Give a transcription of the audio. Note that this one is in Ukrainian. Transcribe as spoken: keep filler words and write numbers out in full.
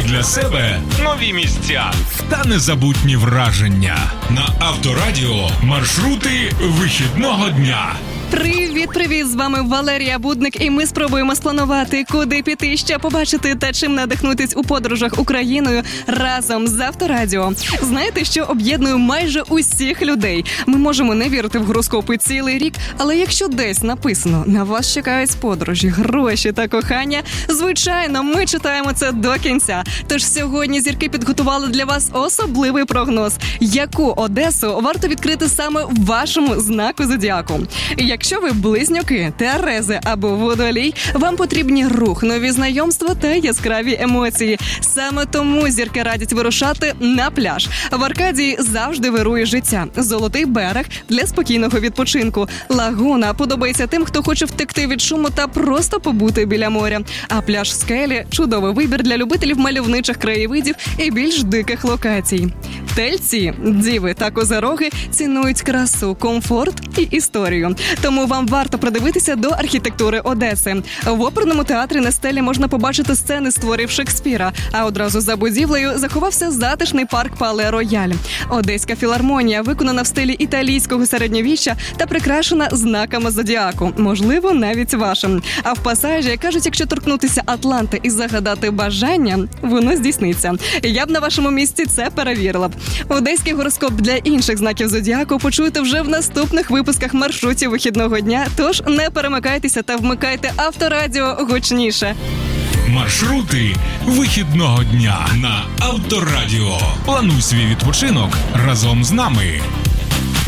для себе нові місця та незабутні враження. На Авторадіо маршрути вихідного дня. Привіт-привіт! З вами Валерія Будник, і ми спробуємо спланувати, куди піти, що побачити та чим надихнутись у подорожах Україною разом з Авторадіо. Знаєте, що об'єднує майже усіх людей? Ми можемо не вірити в гороскопи цілий рік, але якщо десь написано «на вас чекають подорожі, гроші та кохання», звичайно, ми читаємо це до кінця. Тож сьогодні зірки підготували для вас особливий прогноз, яку Одесу варто відкрити саме в вашому знаку зодіаку. Якщо ви близнюки, терези або водолій, вам потрібні рух, нові знайомства та яскраві емоції. Саме тому зірки радять вирушати на пляж. В Аркадії завжди вирує життя. Золотий берег для спокійного відпочинку. Лагуна подобається тим, хто хоче втекти від шуму та просто побути біля моря. А пляж Скелі – чудовий вибір для любителів мальовничих краєвидів і більш диких локацій. Тельці, діви та козироги цінують красу, комфорт і історію. Тому вам варто придивитися до архітектури Одеси. В оперному театрі на стелі можна побачити сцени з творів Шекспіра, а одразу за будівлею заховався затишний парк Пале Рояль. Одеська філармонія виконана в стилі італійського середньовіччя та прикрашена знаками зодіаку, можливо, навіть вашим. А в Пасажі кажуть, якщо торкнутися Атланти і загадати бажання, воно здійсниться. Я б на вашому місці це перевірила б. Одеський гороскоп для інших знаків зодіаку почуєте вже в наступних випусках маршрутів вихідного дня, тож не перемикайтеся та вмикайте Авторадіо гучніше. Маршрути вихідного дня на Авторадіо. Плануй свій відпочинок разом з нами.